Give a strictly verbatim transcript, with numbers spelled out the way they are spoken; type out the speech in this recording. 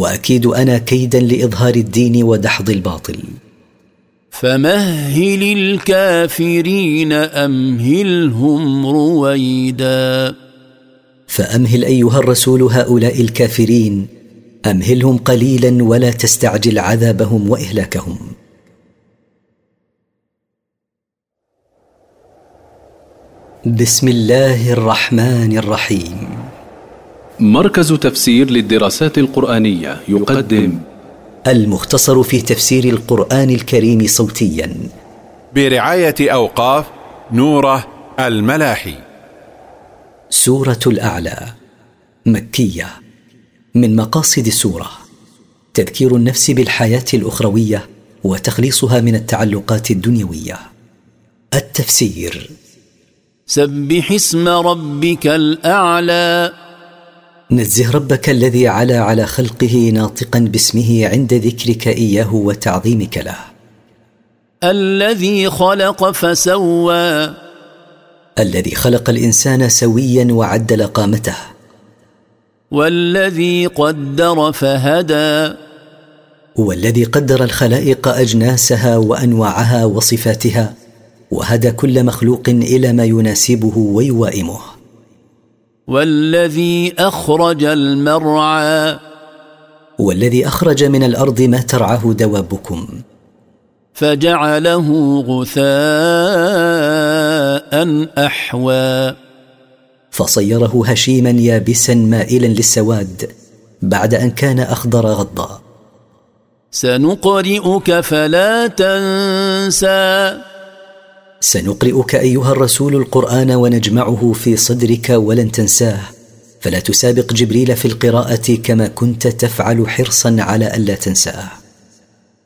وأكيد أنا كيدا لإظهار الدين ودحض الباطل. فمهل الكافرين أمهلهم رويدا. فأمهل أيها الرسول هؤلاء الكافرين، أمهلهم قليلا ولا تستعجل عذابهم وإهلاكهم. بسم الله الرحمن الرحيم. مركز تفسير للدراسات القرآنية يقدم المختصر في تفسير القرآن الكريم صوتيا برعاية أوقاف نوره الملاحي. سورة الأعلى مكية. من مقاصد السورة تذكير النفس بالحياة الأخروية وتخليصها من التعلقات الدنيوية. التفسير: سبح اسم ربك الأعلى. نزه ربك الذي علا على خلقه ناطقا باسمه عند ذكرك إياه وتعظيمك له. الذي خلق فسوى. الذي خلق الإنسان سويا وعدل قامته. والذي قدر فهدى. والذي قدر الخلائق أجناسها وأنواعها وصفاتها، وهدى كل مخلوق إلى ما يناسبه ويوائمه. والذي أخرج المرعى. والذي أخرج من الأرض ما ترعاه دوابكم. فجعله غثاء أحوى. فصيره هشيما يابسا مائلا للسواد بعد أن كان أخضر غضا. سنقرئك فلا تنسى. سنقرئك أيها الرسول القرآن ونجمعه في صدرك ولن تنساه، فلا تسابق جبريل في القراءة كما كنت تفعل حرصا على ألا تنساه.